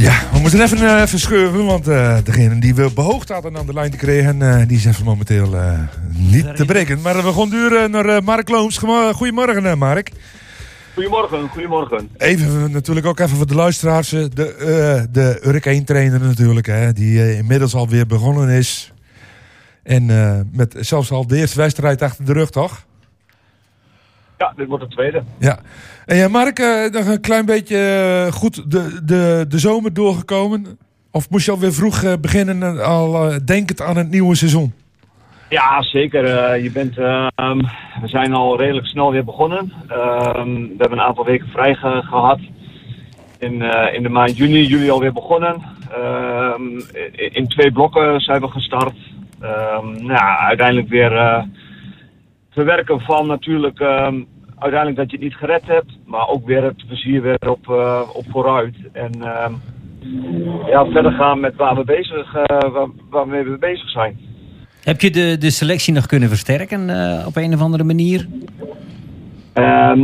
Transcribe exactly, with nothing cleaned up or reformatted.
Ja, we moeten even uh, verschuiven, want uh, degene die we behoogd hadden aan de lijn te krijgen, uh, die is even momenteel uh, niet te breken. Maar we gaan duren naar uh, Mark Looms. Goedemorgen, uh, Mark. Goedemorgen, goedemorgen. Even natuurlijk ook even voor de luisteraars, de, uh, de Hurricane trainer natuurlijk, hè, die uh, inmiddels alweer begonnen is. En uh, met zelfs al de eerste wedstrijd achter de rug, toch? Ja, dit wordt de tweede. Ja. En ja, Mark, uh, nog een klein beetje uh, goed de, de, de zomer doorgekomen? Of moest je alweer vroeg uh, beginnen, al uh, denkend aan het nieuwe seizoen? Ja, zeker. Uh, je bent, uh, um, we zijn al redelijk snel weer begonnen. Uh, we hebben een aantal weken vrij ge- gehad. In, uh, in de maand juni, juli alweer begonnen. Uh, in, in twee blokken zijn we gestart. Uh, nou, uiteindelijk weer uh, verwerken van natuurlijk... Uh, uiteindelijk dat je het niet gered hebt, maar ook weer het plezier weer op, uh, op vooruit. En uh, ja, verder gaan met waar we bezig, uh, waar, waarmee we bezig zijn. Heb je de, de selectie nog kunnen versterken uh, op een of andere manier? Uh,